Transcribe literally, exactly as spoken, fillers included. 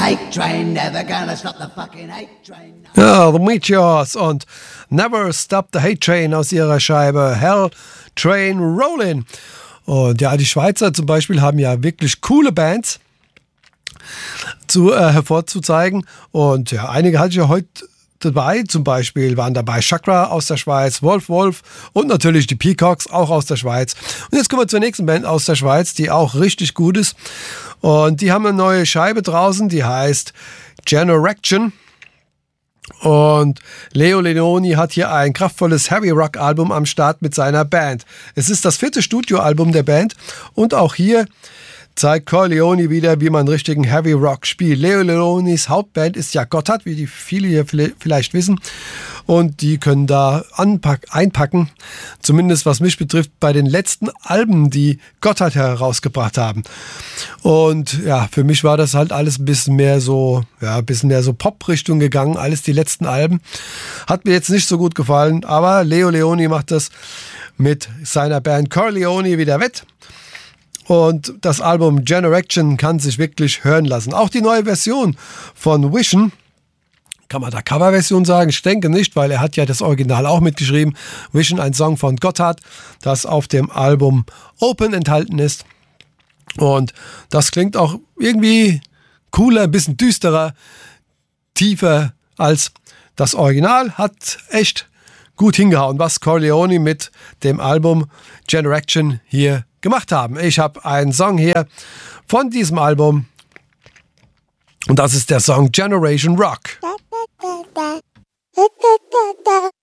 hate train, never gonna stop the fucking hate train. Ja, The Meteors und Never Stop the Hate Train aus ihrer Scheibe Hell Train Rollin'. Und ja, die Schweizer zum Beispiel haben ja wirklich coole Bands zu, äh, hervorzuzeigen. Und ja, einige hatte ich ja heute dabei. Zum Beispiel waren dabei Chakra aus der Schweiz, Wolf Wolf und natürlich die Peacocks, auch aus der Schweiz. Und jetzt kommen wir zur nächsten Band aus der Schweiz, die auch richtig gut ist. Und die haben eine neue Scheibe draußen, die heißt Generation. Und Leo Leoni hat hier ein kraftvolles Heavy Rock Album am Start mit seiner Band. Es ist das vierte Studioalbum der Band und auch hier zeigt Corleone wieder, wie man richtigen Heavy Rock spielt. Leo Leonis Hauptband ist ja Gotthard, wie die viele hier vielleicht wissen. Und die können da anpack- einpacken, zumindest was mich betrifft, bei den letzten Alben, die Gotthard herausgebracht haben. Und ja, für mich war das halt alles ein bisschen mehr so, ja, ein bisschen mehr so Pop-Richtung gegangen, alles die letzten Alben. Hat mir jetzt nicht so gut gefallen, aber Leo Leoni macht das mit seiner Band Corleone wieder wett. Und das Album Generation kann sich wirklich hören lassen. Auch die neue Version von Vision, kann man da Coverversion sagen? Ich denke nicht, weil er hat ja das Original auch mitgeschrieben. Vision, ein Song von Gotthard, das auf dem Album Open enthalten ist. Und das klingt auch irgendwie cooler, ein bisschen düsterer, tiefer als das Original. Hat echt gut hingehauen, was Corleone mit dem Album Generation hier gemacht haben. Ich habe einen Song hier von diesem Album und das ist der Song Generation Rock.